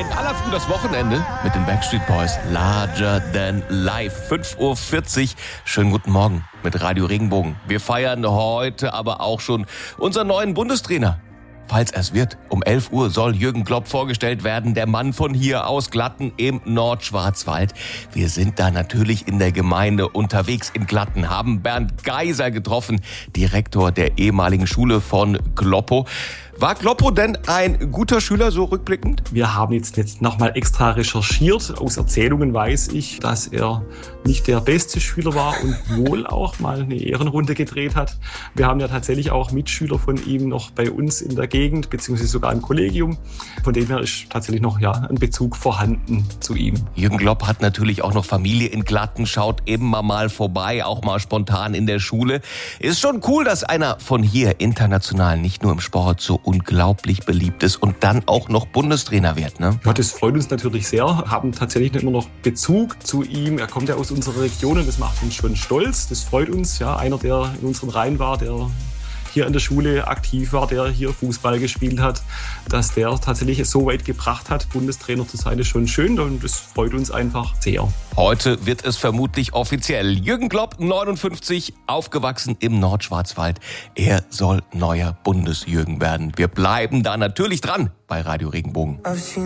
In aller Früh das Wochenende mit den Backstreet Boys. Larger Than Life. 5:40 Uhr. Schönen guten Morgen mit Radio Regenbogen. Wir feiern heute aber auch schon unseren neuen Bundestrainer. Falls es wird, um 11 Uhr soll Jürgen Klopp vorgestellt werden, der Mann von hier aus Glatten im Nordschwarzwald. Wir sind da natürlich in der Gemeinde unterwegs in Glatten, haben Bernd Geiser getroffen, Direktor der ehemaligen Schule von Kloppo. War Kloppo denn ein guter Schüler, so rückblickend? Wir haben jetzt nochmal extra recherchiert. Aus Erzählungen weiß ich, dass er nicht der beste Schüler war und wohl auch mal eine Ehrenrunde gedreht hat. Wir haben ja tatsächlich auch Mitschüler von ihm noch bei uns in der Gegend, beziehungsweise sogar im Kollegium. Von dem her ist tatsächlich noch ein Bezug vorhanden zu ihm. Jürgen Klopp hat natürlich auch noch Familie in Glatten, schaut immer mal vorbei, auch mal spontan in der Schule. Ist schon cool, dass einer von hier international nicht nur im Sport so unglaublich beliebt ist und dann auch noch Bundestrainer wird, ne? Ja, das freut uns natürlich sehr. Haben tatsächlich immer noch Bezug zu ihm. Er kommt ja aus unserer Region und das macht uns schon stolz. Das freut uns. Ja, einer, der in unseren Reihen war, der hier an der Schule aktiv war, der hier Fußball gespielt hat, dass der tatsächlich es so weit gebracht hat, Bundestrainer zu sein, ist schon schön und das freut uns einfach sehr. Heute wird es vermutlich offiziell. Jürgen Klopp, 59, aufgewachsen im Nordschwarzwald. Er soll neuer Bundesjürgen werden. Wir bleiben da natürlich dran bei Radio Regenbogen.